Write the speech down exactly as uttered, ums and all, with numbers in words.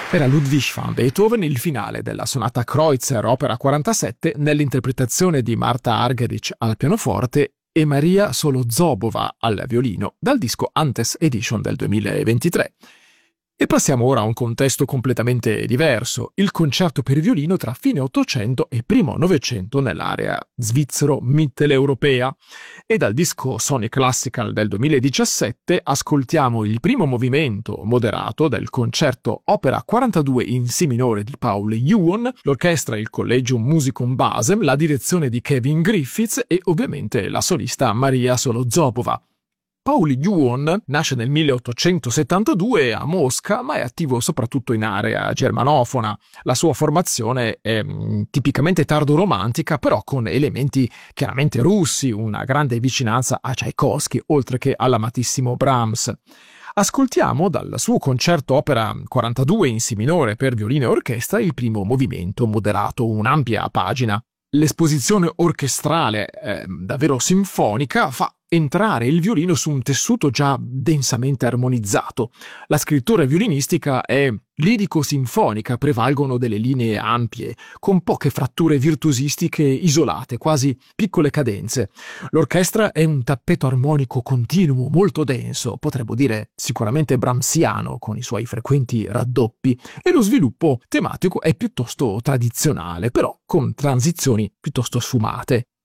Era Ludwig van Beethoven il finale della sonata Kreutzer opera quarantasette nell'interpretazione di Marta Argerich al pianoforte e Maria Solozobova al violino dal disco Antes Edition del duemilaventitré. E passiamo ora a un contesto completamente diverso, il concerto per violino tra fine Ottocento e primo Novecento nell'area svizzero-mitteleuropea. E dal disco Sony Classical del duemiladiciassette ascoltiamo il primo movimento moderato del concerto opera quarantadue in Si minore di Paul Juon, l'orchestra il Collegium Musicum Basem, la direzione di Kevin Griffiths e ovviamente la solista Maria Solozobova. Paul Juon nasce nel milleottocentosettantadue a Mosca, ma è attivo soprattutto in area germanofona. La sua formazione è mh, tipicamente tardo-romantica, però con elementi chiaramente russi, una grande vicinanza a Tchaikovsky, oltre che all'amatissimo Brahms. Ascoltiamo dal suo concerto opera quarantadue in Si minore per violino e orchestra il primo movimento moderato, un'ampia pagina. L'esposizione orchestrale, eh, davvero sinfonica, fa entrare il violino su un tessuto già densamente armonizzato. La scrittura violinistica è lirico-sinfonica, prevalgono delle linee ampie, con poche fratture virtuosistiche isolate, quasi piccole cadenze. L'orchestra è un tappeto armonico continuo, molto denso, potremmo dire sicuramente brahmsiano, con i suoi frequenti raddoppi, e lo sviluppo tematico è piuttosto tradizionale, però con transizioni piuttosto sfumate.